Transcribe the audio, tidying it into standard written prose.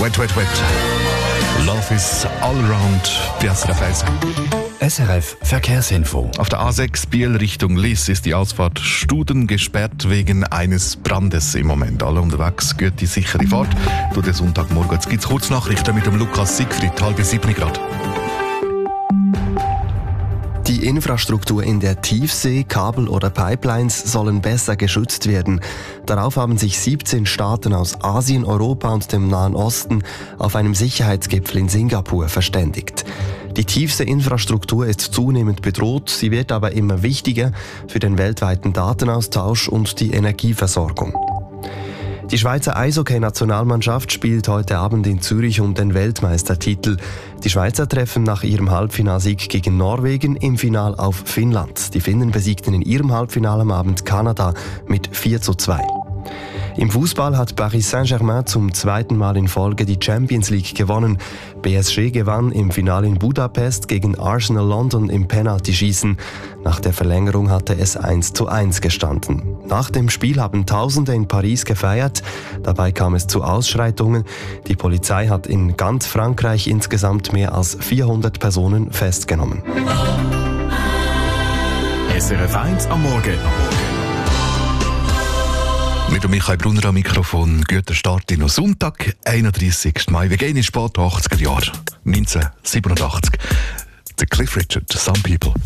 Wet, wet, wet. Love is all around. Bei SRF 1. SRF Verkehrsinfo. Auf der A6 Biel Richtung Liss ist die Ausfahrt Studen gesperrt wegen eines Brandes im Moment. Alle unterwegs, gute, sichere Fahrt. Durch den Sonntagmorgen. Jetzt gibt es Kurznachrichten mit dem Lukas Siegfried, 6:30 Grad. Die Infrastruktur in der Tiefsee, Kabel oder Pipelines sollen besser geschützt werden. Darauf haben sich 17 Staaten aus Asien, Europa und dem Nahen Osten auf einem Sicherheitsgipfel in Singapur verständigt. Die Tiefseeinfrastruktur ist zunehmend bedroht, sie wird aber immer wichtiger für den weltweiten Datenaustausch und die Energieversorgung. Die Schweizer Eishockey-Nationalmannschaft spielt heute Abend in Zürich um den Weltmeistertitel. Die Schweizer treffen nach ihrem Halbfinalsieg gegen Norwegen im Final auf Finnland. Die Finnen besiegten in ihrem Halbfinale am Abend Kanada mit 4:2. Im Fußball hat Paris Saint-Germain zum zweiten Mal in Folge die Champions League gewonnen. PSG gewann im Finale in Budapest gegen Arsenal London im Penaltyschießen. Nach der Verlängerung hatte es 1:1 gestanden. Nach dem Spiel haben Tausende in Paris gefeiert. Dabei kam es zu Ausschreitungen. Die Polizei hat in ganz Frankreich insgesamt mehr als 400 Personen festgenommen. SRF 1 am Morgen. Mit Michael Brunner am Mikrofon. Guter Start in den Sonntag, 31. Mai. Wir gehen in Sport 80er Jahre, 1987. The Cliff Richard, Some People.